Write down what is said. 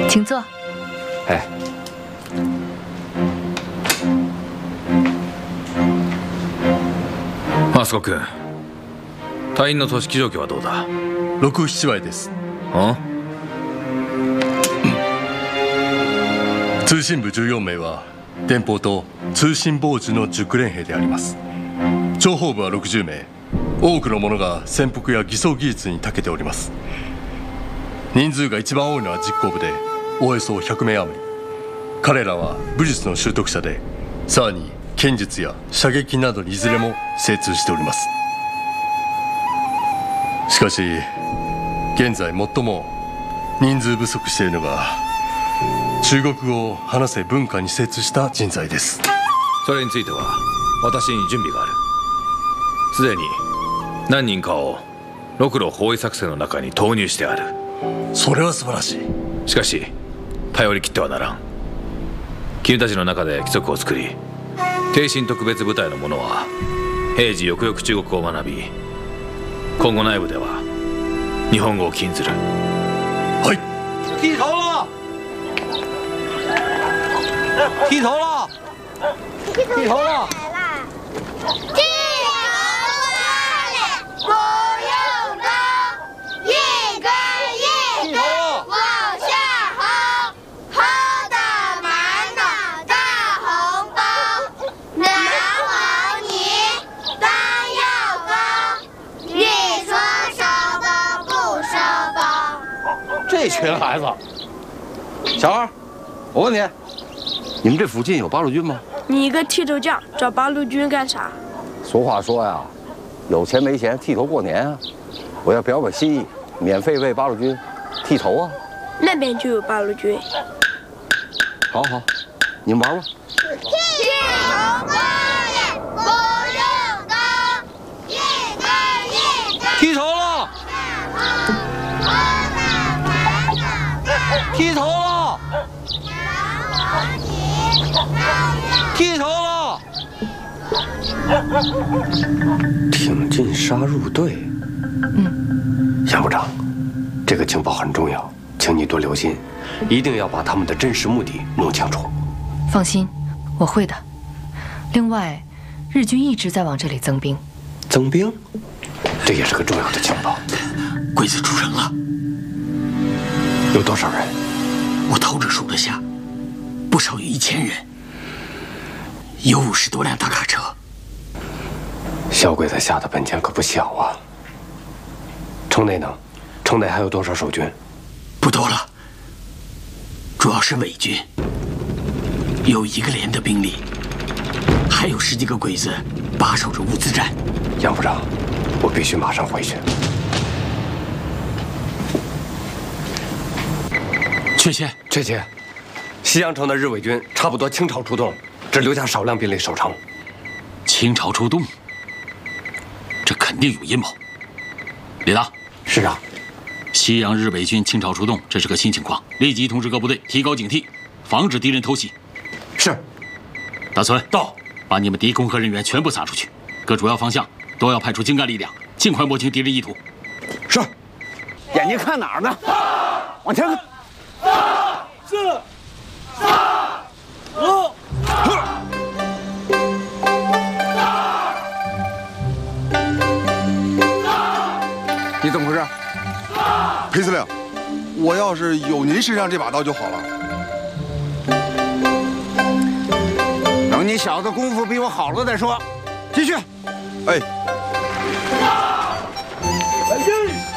请坐。 哎， マスコ君、隊員の組織状況はどうだ ？6、7割です。通信部14名は電報と通信傍受の熟練兵であります。諜報部は60名。多くの者が潜伏や偽装技術に長けております。人数が一番多いのは実行部でおおよそ100名余り。彼らは武術の習得者で、さらに剣術や射撃などにいずれも精通しております。しかし現在最も人数不足しているのが中国語を話せ文化に精通した人材です。 それについては私に準備がある。すでに何人かを陸路包囲作戦の中に投入してある。 それは素晴らしい。 しかし頼り切ってはならん。君たちの中で規則を作り、挺身特別部隊の者は平時よくよく中国語を学び、今後内部では日本語を禁ずる。 はい。 剃头了！剃头了！剃头了！这群孩子，小二，我问你，你们这附近有八路军吗？ 你一个剃头匠找八路军干啥？ 俗话说呀，有钱没钱剃头过年啊！我要表表心意，免费为八路军剃头啊！ 那边就有八路军。 好好，你们玩吧。剃头了！剃头了！剃头了！ 挺进杀入队。杨部长，这个情报很重要，请你多留心，一定要把他们的真实目的弄清楚。 放心，我会的。另外，日军一直在往这里增兵。 增兵？这也是个重要的情报。 鬼子出城了， 有多少人？ 我偷着数了下，不少于1000人，有50多辆大卡车。 小鬼子下的本钱可不小啊。城内呢？城内还有多少守军？ 不多了，主要是伪军，有1个连的兵力，还有10几个鬼子把守着物资站。 杨部长，我必须马上回去。确切，西阳城的日伪军差不多倾巢出动，只留下少量兵力守城。 倾巢出动，这肯定有阴谋。李大， 是啊， 西洋日伪军倾巢出动，这是个新情况，立即通知各部队提高警惕，防止敌人偷袭。 是。 大孙到，把你们敌空和人员全部撒出去，各主要方向都要派出精干力量，尽快摸清敌人意图。 是。眼睛看哪儿呢？往前看。4、3、5。你怎么回事？ 裴司令，我要是有您身上这把刀就好了。 等你小子功夫比我好了再说。继续。 哎。 来劲！